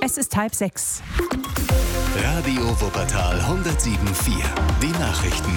Es ist 5:30. Radio Wuppertal 107.4. Die Nachrichten.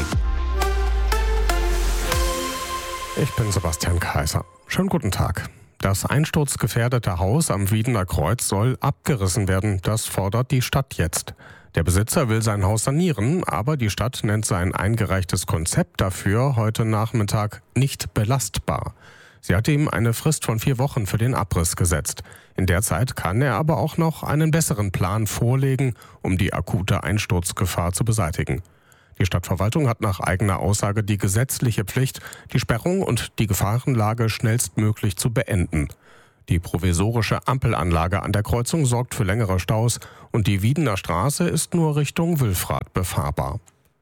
Ich bin Sebastian Kaiser. Schönen guten Tag. Das einsturzgefährdete Haus am Wiedener Kreuz soll abgerissen werden. Das fordert die Stadt jetzt. Der Besitzer will sein Haus sanieren, aber die Stadt nennt sein eingereichtes Konzept dafür heute Nachmittag nicht belastbar. Sie hat ihm eine Frist von 4 Wochen für den Abriss gesetzt. In der Zeit kann er aber auch noch einen besseren Plan vorlegen, um die akute Einsturzgefahr zu beseitigen. Die Stadtverwaltung hat nach eigener Aussage die gesetzliche Pflicht, die Sperrung und die Gefahrenlage schnellstmöglich zu beenden. Die provisorische Ampelanlage an der Kreuzung sorgt für längere Staus und die Wiedener Straße ist nur Richtung Wülfrath befahrbar.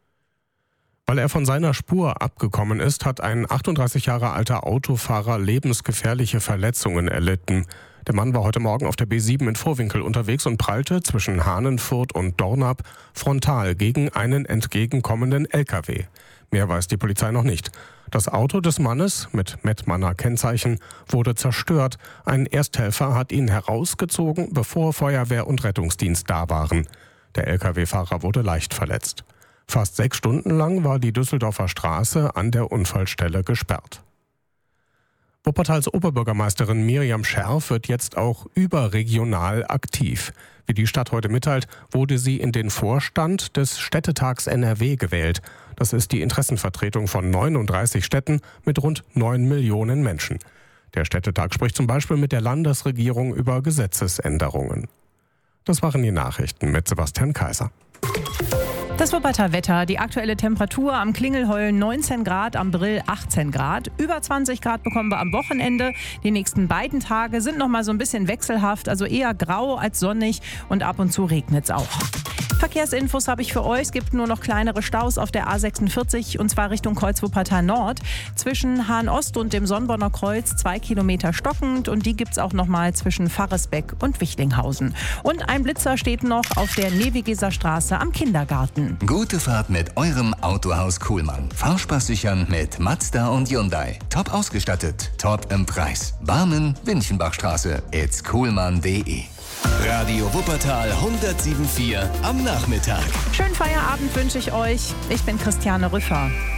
Weil er von seiner Spur abgekommen ist, hat ein 38 Jahre alter Autofahrer lebensgefährliche Verletzungen erlitten. Der Mann war heute Morgen auf der B7 in Vohwinkel unterwegs und prallte zwischen Hahnenfurt und Dornap frontal gegen einen entgegenkommenden LKW. Mehr weiß die Polizei noch nicht. Das Auto des Mannes mit Mettmanner Kennzeichen wurde zerstört. Ein Ersthelfer hat ihn herausgezogen, bevor Feuerwehr und Rettungsdienst da waren. Der LKW-Fahrer wurde leicht verletzt. Fast 6 Stunden lang war die Düsseldorfer Straße an der Unfallstelle gesperrt. Wuppertals Oberbürgermeisterin Miriam Scherf wird jetzt auch überregional aktiv. Wie die Stadt heute mitteilt, wurde sie in den Vorstand des Städtetags NRW gewählt. Das ist die Interessenvertretung von 39 Städten mit rund 9 Millionen Menschen. Der Städtetag spricht zum Beispiel mit der Landesregierung über Gesetzesänderungen. Das waren die Nachrichten mit Sebastian Kaiser. Das Wuppertaler Wetter, die aktuelle Temperatur am Klingelheulen 19 Grad, am Brill 18 Grad. Über 20 Grad bekommen wir am Wochenende. Die nächsten beiden Tage sind noch mal so ein bisschen wechselhaft, also eher grau als sonnig und ab und zu regnet es auch. Verkehrsinfos habe ich für euch. Es gibt nur noch kleinere Staus auf der A46 und zwar Richtung Kreuz-Wuppertal Nord. Zwischen Hahn-Ost und dem Sonnborner Kreuz 2 Kilometer stockend und die gibt es auch noch mal zwischen Pfarresbeck und Wichlinghausen. Und ein Blitzer steht noch auf der Nevigeser Straße am Kindergarten. Gute Fahrt mit eurem Autohaus Kuhlmann. Fahrspaß sichern mit Mazda und Hyundai. Top ausgestattet, top im Preis. Barmen, Winchenbachstraße, itskuhlmann.de. Radio Wuppertal 107.4 am Nachmittag. Schönen Feierabend wünsche ich euch. Ich bin Christiane Rüffer.